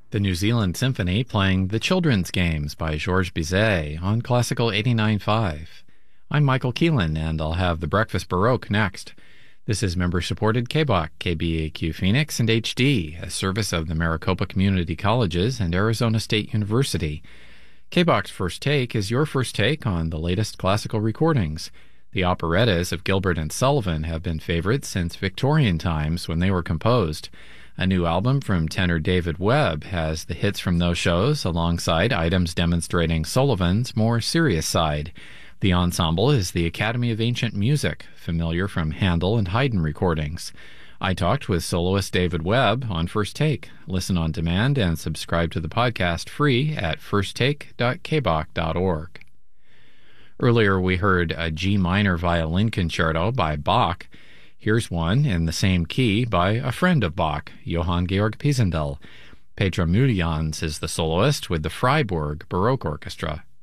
The New Zealand Symphony playing The Children's Games by Georges Bizet on Classical 89.5. I'm Michael Keelan, and I'll have The Breakfast Baroque next. This is member-supported KBOC, KBAQ Phoenix, and HD, a service of the Maricopa Community Colleges and Arizona State University. KBOC's First Take is your first take on the latest classical recordings. The operettas of Gilbert and Sullivan have been favorites since Victorian times when they were composed. A new album from tenor David Webb has the hits from those shows alongside items demonstrating Sullivan's more serious side. The ensemble is the Academy of Ancient Music, familiar from Handel and Haydn recordings. I talked with soloist David Webb on First Take. Listen on demand and subscribe to the podcast free at firsttake.kbach.org. Earlier we heard a G minor violin concerto by Bach. Here's one in the same key by a friend of Bach, Johann Georg Pisendel. Petra Mühlejans is the soloist with the Freiburg Baroque Orchestra.